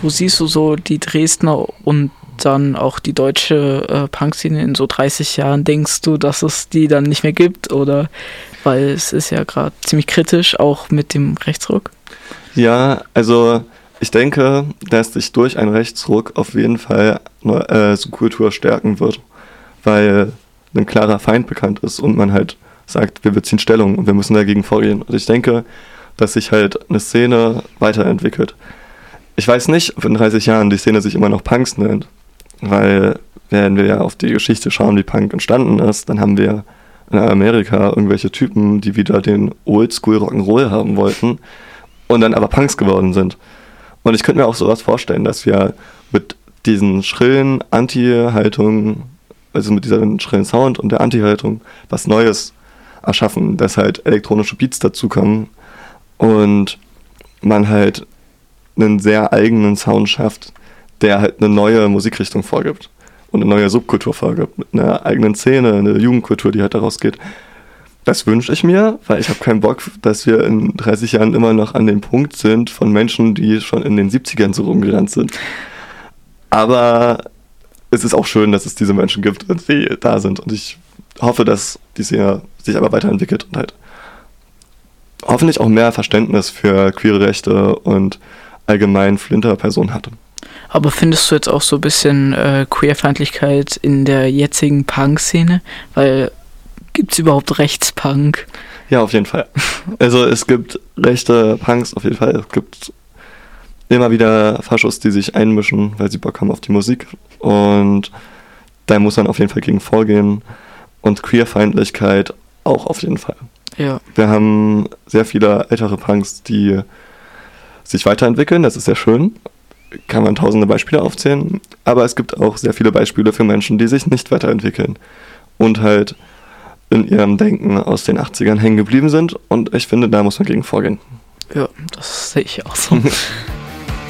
Wo siehst du so die Dresdner und dann auch die deutsche Punkszene in so 30 Jahren? Denkst du, dass es die dann nicht mehr gibt? Oder weil es ist ja gerade ziemlich kritisch, auch mit dem Rechtsruck. Ja, also ich denke, dass sich durch einen Rechtsruck auf jeden Fall Subkultur stärken wird, weil ein klarer Feind bekannt ist und man halt sagt, wir beziehen Stellung und wir müssen dagegen vorgehen. Und ich denke, dass sich halt eine Szene weiterentwickelt. Ich weiß nicht, ob in 30 Jahren die Szene sich immer noch Punks nennt, weil wenn wir ja auf die Geschichte schauen, wie Punk entstanden ist, dann haben wir in Amerika irgendwelche Typen, die wieder den Oldschool Rock'n'Roll haben wollten und dann aber Punks geworden sind. Und ich könnte mir auch sowas vorstellen, dass wir mit diesen schrillen Anti-Haltungen, also mit diesem schrillen Sound und der Anti-Haltung, was Neues erschaffen, dass halt elektronische Beats dazukommen und man halt einen sehr eigenen Sound schafft, der halt eine neue Musikrichtung vorgibt und eine neue Subkultur vorgibt, mit einer eigenen Szene, eine Jugendkultur, die halt daraus geht. Das wünsche ich mir, weil ich habe keinen Bock, dass wir in 30 Jahren immer noch an dem Punkt sind von Menschen, die schon in den 70ern so rumgerannt sind. Aber es ist auch schön, dass es diese Menschen gibt und die da sind. Und ich hoffe, dass die Szene sich aber weiterentwickelt und halt hoffentlich auch mehr Verständnis für queere Rechte und allgemein Flinter-Personen hat. Aber findest du jetzt auch so ein bisschen Queerfeindlichkeit in der jetzigen Punk-Szene? Weil gibt es überhaupt Rechtspunk? Ja, auf jeden Fall. Also es gibt rechte Punks auf jeden Fall. Es gibt immer wieder Faschos, die sich einmischen, weil sie Bock haben auf die Musik. Und da muss man auf jeden Fall gegen vorgehen. Und Queerfeindlichkeit auch auf jeden Fall. Ja. Wir haben sehr viele ältere Punks, die sich weiterentwickeln. Das ist sehr schön. Kann man tausende Beispiele aufzählen. Aber es gibt auch sehr viele Beispiele für Menschen, die sich nicht weiterentwickeln. Und halt in ihrem Denken aus den 80ern hängen geblieben sind. Und ich finde, da muss man gegen vorgehen. Ja, das sehe ich auch so.